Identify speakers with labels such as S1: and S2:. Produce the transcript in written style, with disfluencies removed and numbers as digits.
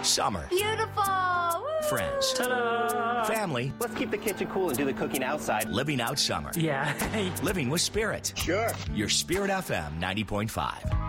S1: Summer.
S2: Beautiful. Woo.
S1: Friends.
S3: Ta-da!
S1: Family.
S4: Let's keep the kitchen cool and do the cooking outside.
S1: Living out summer.
S3: Yeah.
S1: Living with Spirit.
S4: Sure.
S1: Your Spirit FM 90.5.